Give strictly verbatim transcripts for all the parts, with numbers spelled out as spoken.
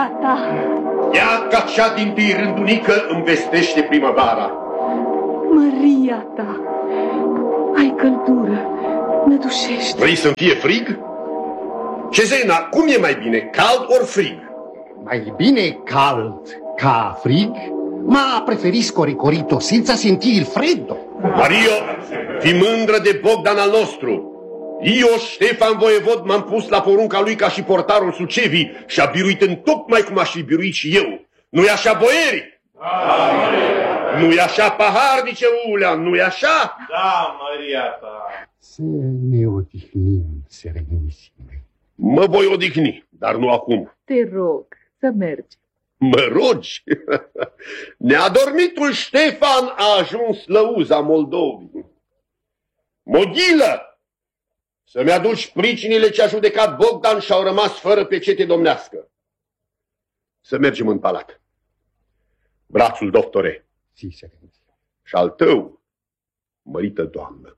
Măria ta! Ea ca cea dintâi rândunică îmi vestește primăvara. Măria ta! Ai căldură, nădușește. Vrei să-mi fie frig? Cezena, cum e mai bine, cald ori frig? Mai bine cald ca frig, ma preferisco ricorito senza sentire il freddo. Mario, fi mândră de Bogdan al nostru. Eu, Ștefan voievod, m-am pus la porunca lui ca și portarul Sucevii și a biruit în tocmai cum aș fi biruit și eu. Nu-i așa, boieri? Da, nu-i așa, paharnice Ulea, nu-i așa? Da, Maria ta. Să ne odihnim, serenisime. Mă voi odihni, dar nu acum. Te rog să mergi. Mă rogi? Neadormitul Ștefan a ajuns lăuza Moldovii. Moghilă! Să-mi aduci pricinile ce a judecat Bogdan și au rămas fără pecete domnească. Să mergem în palat. Brațul, doctore. Si, serenisime. Și al tău, mărită doamnă.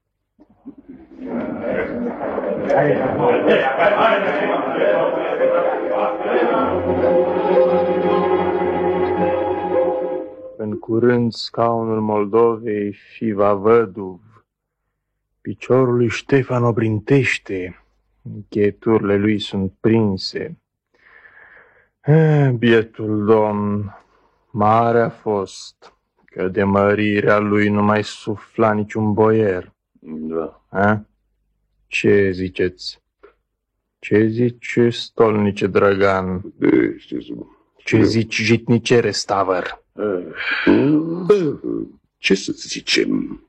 În curând scaunul Moldovei și va văduv. Piciorul lui Ștefan obrintește, încheieturile lui sunt prinse. Eh, bietul domn, mare a fost, că de mărirea lui nu mai sufla niciun boier. Da. Eh? Ce ziceți? Ce zici, stolnice Drăgan? De, Ce zici, jitnicere Stavăr? Bă, ce să zicem?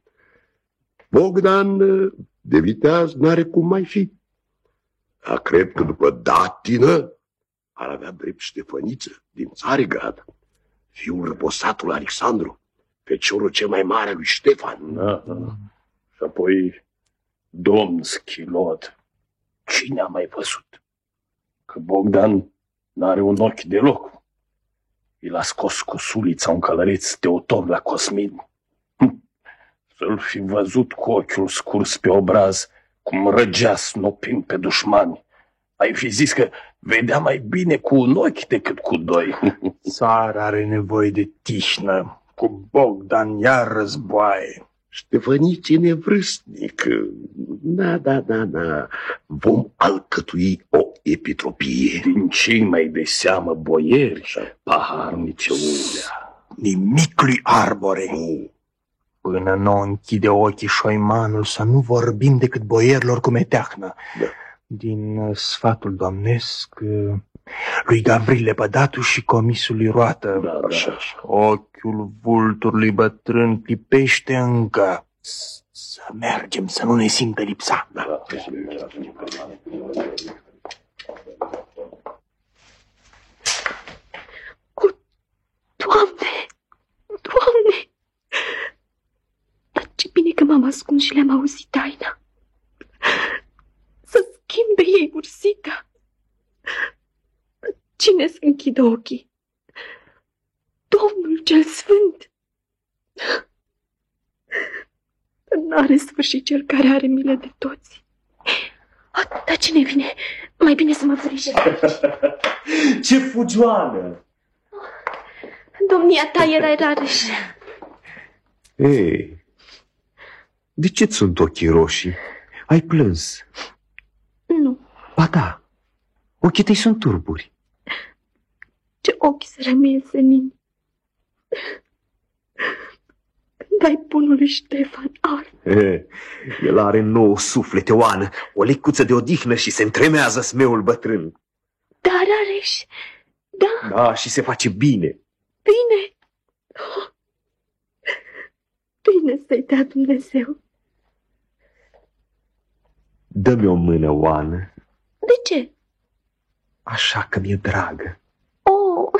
Bogdan de viteaz n-are cum mai fi. Dar cred că după datină ar avea drept Ștefăniță din Țarigrad, fiul răposatul Alexandru, feciorul cel mai mare al lui Ștefan. Da, da. Și apoi, domn Schilot, cine a mai văzut? Că Bogdan n-are un ochi deloc. I l-a scos cu sulița un călăreț Teotor la Cosmin. Să-l fi văzut cu ochiul scurs pe obraz, cum răgea snopind pe dușmani. Ai fi zis că vedea mai bine cu un ochi decât cu doi. Țara are nevoie de tihnă, cu Bogdan iar războaie. Ștefăniță nevrâstnic. Da, da, da, da. Vom alcătui o epitropie. Din cei mai de seamă boieri, paharnice Ulea. Nimic lui Arbore. Nu. Până nu închide ochii șoimanul să nu vorbim decât boierilor cu meteahnă. Da. Din sfatul domnesc lui Gavrile Bădatu și comisul lui Roată. Da, da. Ochiul vulturului bătrân clipește încă. Să mergem, să nu ne simtă lipsa. Da. O, Doamne! Doamne! Dar ce bine că m-am ascuns și le-am auzit taina. Să schimbe ei ursita. Cine să închidă ochii? Domnul cel Sfânt. N-are sfârșit cel care are milă de toți. A, dar cine vine? Mai bine să mă furișe. Ce fugioană! Domnia ta era iarăși. Ei, de ce sunt ochii roșii? Ai plâns? Nu. Ba da, ochii tăi sunt turburi. Ce ochi să rămâie senini. Când ai bunul lui Ștefan ard. E, el are nouă suflete, Oană, o lecuță de odihnă și se întremează smeul bătrân. Dar Areș, da, Da, și se face bine. bine. Oh, bine să-i dea Dumnezeu. Dă-mi o mână, Oană, De ce? așa că mi-e dragă. Oh,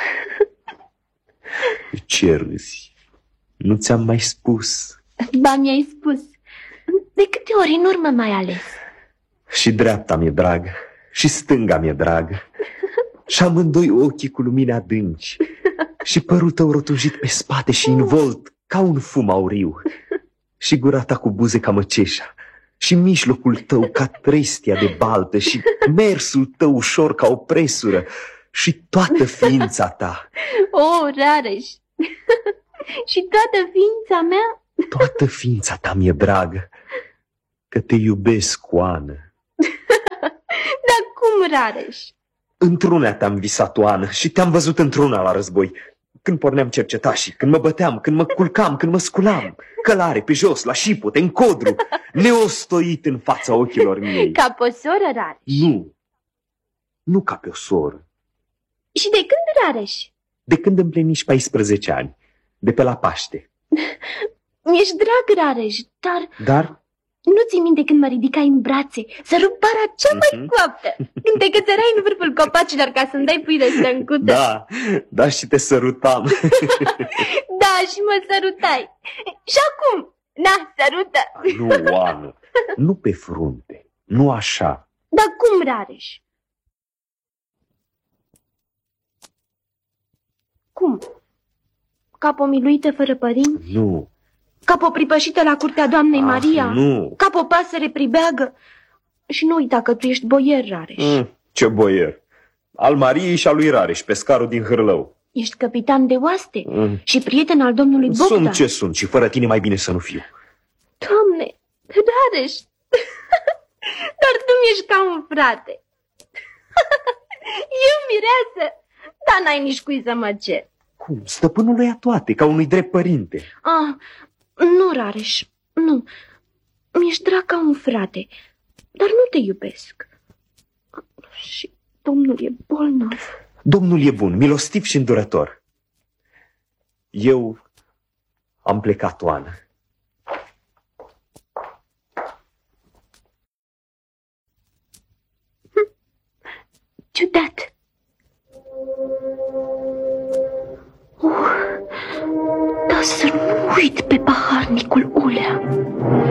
Ce râzi? Nu ți-am mai spus. ba mi-ai spus. De câte ori în urmă mai ales? Și dreapta mi-e dragă, și stânga mi-e dragă. Și amândoi ochii cu lumini adânci. Și părul tău rotunjit pe spate și învolt ca un fum auriu. Și gura ta cu buze ca măceșa. Și mijlocul tău ca trestia de baltă. Și mersul tău ușor ca o presură. și toată ființa ta. O, Rareș! Și toată ființa mea? Toată ființa ta mi-e dragă, că te iubesc, Oană. Dar cum, Rareș? Într-una te-am visat, Oană, și te-am văzut într-una la război. Când porneam cercetașii, când mă băteam, când mă culcam, când mă sculam, călare pe jos, la șipote, în codru, neostoit în fața ochilor mei. Ca pe o soră, Rareș? Nu, nu ca pe o soră. Și de când, Rareș? De când împliniși paisprezece ani, de pe la Paște. Mi-ești drag, Rareș, dar... Dar? Nu ți minte când mă ridicai în brațe să rup para cea mai Mhm. coaptă? Când te cățărai în vârful copacilor ca să-mi dai pui de stâncută? Da, da, și te sărutam. Da, și mă sărutai. Și acum, na, sărută. Nu, Oană, nu pe frunte, nu așa. Dar cum, Rareș? Cum? Ca pe o miluită fără părinți? Nu. Ca pe o pripășită la curtea doamnei Ah, Maria? nu. Ca pe o pasăre pribeagă? Și nu uita că tu ești boier, Rareș. Mm, ce boier. Al Mariei și al lui Rareș, pescarul din Hârlău. Ești capitan de oaste Mm. și prieten al domnului Bogdan. Sunt ce sunt și fără tine mai bine să nu fiu. Doamne, Rareș, dar tu mi-ești ca un frate. Eu mireasă, dar n-ai nici cui să mă cer. Cum? Stăpânul lui a toate, ca unui drept părinte. Ah, nu, Rareș, nu. Mi-ești drag ca un frate, dar nu te iubesc. Și domnul e bolnav. Domnul e bun, milostiv și îndurător. Eu am plecat, Oană. Ciudat. Oh, dar să nu uit pe paharnicul Ulea.